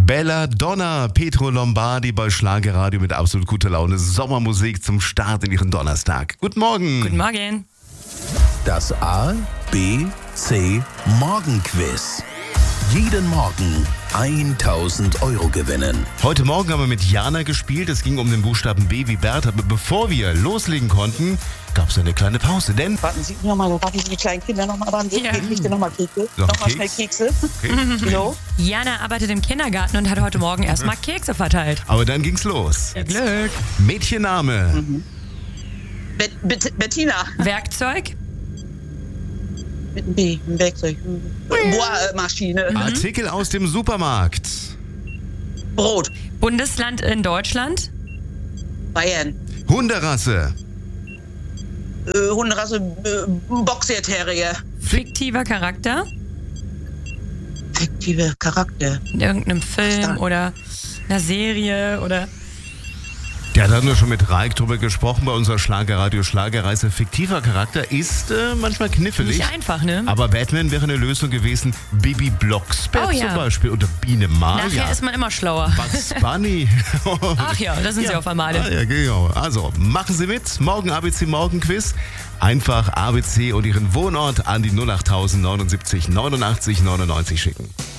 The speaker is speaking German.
Belladonna, Pietro Lombardi bei Schlagerradio mit absolut guter Laune. Sommermusik zum Start in Ihren Donnerstag. Guten Morgen. Guten Morgen. Das A, B, C Morgenquiz. Jeden Morgen 1.000 Euro gewinnen. Heute Morgen haben wir mit Jana gespielt. Es ging um den Buchstaben B wie Bert. Aber bevor wir loslegen konnten, gab es eine kleine Pause. Denn Warten Sie die kleinen Kinder nochmal dran. Ja. Ich dir nochmal Kekse. Noch Nochmal Keks? schnell Kekse. okay. So. Jana arbeitet im Kindergarten und hat heute Morgen erstmal Kekse verteilt. Aber dann ging's los. Glück. Mädchenname. Bettina. Werkzeug, Mit einem B, ein Werkzeug. Bohrmaschine. Artikel aus dem Supermarkt. Brot. Bundesland in Deutschland, Bayern. Hunderasse. Hunderasse. Boxer Terrier. fiktiver Charakter Fiktive Charakter. in irgendeinem Was Film dann? oder einer Serie oder... Ja, da hatten wir schon mit Raik drüber gesprochen bei unserer Schlagerradio Schlagerreise. Fiktiver Charakter ist manchmal knifflig. Nicht einfach, ne? Aber Batman wäre eine Lösung gewesen. Bibi Blocksberg Oh ja. zum Beispiel oder Biene Maya. Nachher ist man immer schlauer. Bugs Bunny. Ach ja, da sind sie auf einmal. Ja, genau. Also, machen Sie mit. Morgen ABC Morgenquiz. Einfach ABC und Ihren Wohnort an die 08000 79 89 99 schicken.